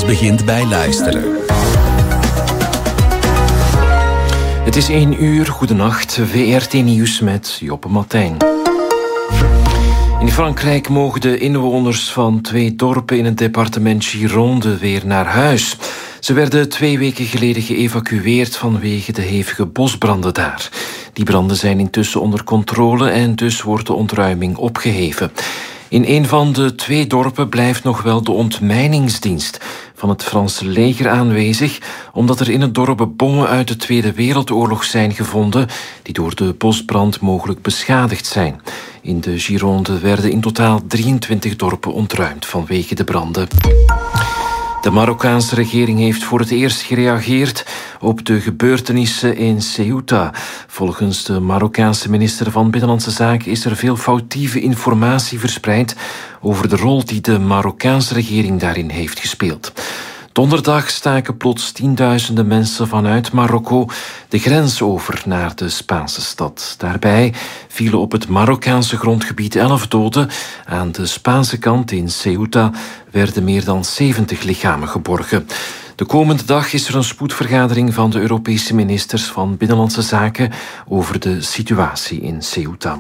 begint bij luisteren. Het is 1 uur, goedenacht, VRT Nieuws met Joppe Martijn. In Frankrijk mogen de inwoners van 2 dorpen in het departement Gironde weer naar huis. Ze werden 2 weken geleden geëvacueerd vanwege de hevige bosbranden daar. Die branden zijn intussen onder controle en dus wordt de ontruiming opgeheven. In een van de 2 dorpen blijft nog wel de ontmijningsdienst van het Franse leger aanwezig, omdat er in het dorp bommen uit de Tweede Wereldoorlog zijn gevonden, die door de bosbrand mogelijk beschadigd zijn. In de Gironde werden in totaal 23 dorpen ontruimd vanwege de branden. De Marokkaanse regering heeft voor het eerst gereageerd op de gebeurtenissen in Ceuta. Volgens de Marokkaanse minister van Binnenlandse Zaken is er veel foutieve informatie verspreid over de rol die de Marokkaanse regering daarin heeft gespeeld. Donderdag staken plots tienduizenden mensen vanuit Marokko de grens over naar de Spaanse stad. Daarbij vielen op het Marokkaanse grondgebied 11 doden. Aan de Spaanse kant in Ceuta werden meer dan 70 lichamen geborgen. De komende dag is er een spoedvergadering van de Europese ministers van Binnenlandse Zaken over de situatie in Ceuta.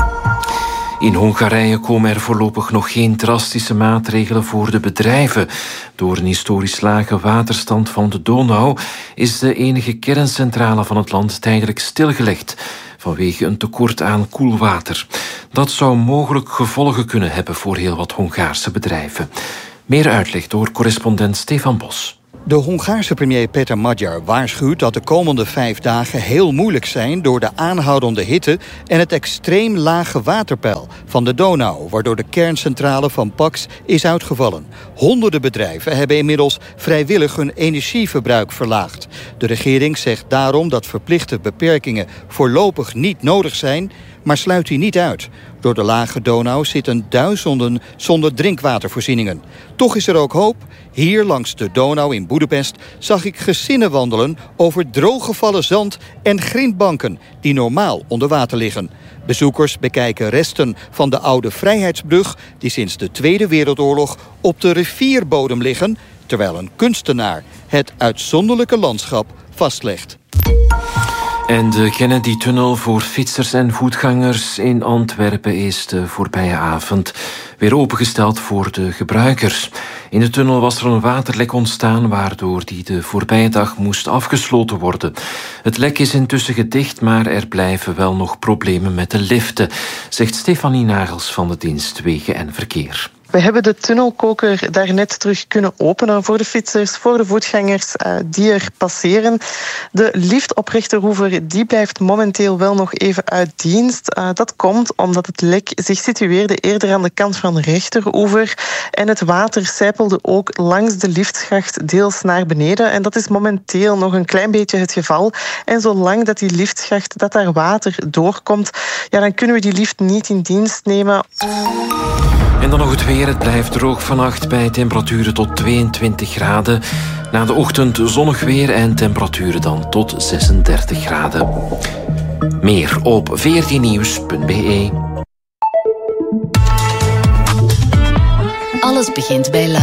In Hongarije komen er voorlopig nog geen drastische maatregelen voor de bedrijven. Door een historisch lage waterstand van de Donau is de enige kerncentrale van het land tijdelijk stilgelegd vanwege een tekort aan koelwater. Dat zou mogelijk gevolgen kunnen hebben voor heel wat Hongaarse bedrijven. Meer uitleg door correspondent Stefan Bos. De Hongaarse premier Peter Magyar waarschuwt dat de komende 5 dagen heel moeilijk zijn door de aanhoudende hitte en het extreem lage waterpeil van de Donau, waardoor de kerncentrale van Pax is uitgevallen. Honderden bedrijven hebben inmiddels vrijwillig hun energieverbruik verlaagd. De regering zegt daarom dat verplichte beperkingen voorlopig niet nodig zijn, maar sluit die niet uit. Door de lage Donau zitten duizenden zonder drinkwatervoorzieningen. Toch is er ook hoop. Hier langs de Donau in Boedapest zag ik gezinnen wandelen over drooggevallen zand en grindbanken die normaal onder water liggen. Bezoekers bekijken resten van de oude Vrijheidsbrug die sinds de Tweede Wereldoorlog op de rivierbodem liggen, terwijl een kunstenaar het uitzonderlijke landschap vastlegt. En de Kennedy-tunnel voor fietsers en voetgangers in Antwerpen is de voorbije avond weer opengesteld voor de gebruikers. In de tunnel was er een waterlek ontstaan, waardoor die de voorbije dag moest afgesloten worden. Het lek is intussen gedicht, maar er blijven wel nog problemen met de liften, zegt Stefanie Nagels van de dienst Wegen en Verkeer. We hebben de tunnelkoker daarnet terug kunnen openen voor de fietsers, voor de voetgangers die er passeren. De lift op Rechteroever die blijft momenteel wel nog even uit dienst. Dat komt omdat het lek zich situeerde eerder aan de kant van Rechteroever en het water sijpelde ook langs de liftschacht deels naar beneden. En dat is momenteel nog een klein beetje het geval. En zolang dat die liftschacht, dat daar water doorkomt, ja, dan kunnen we die lift niet in dienst nemen. En dan nog het weer. Het blijft droog vannacht bij temperaturen tot 22 graden. Na de ochtend zonnig weer en temperaturen dan tot 36 graden. Meer op vrtnieuws.be. Alles begint bij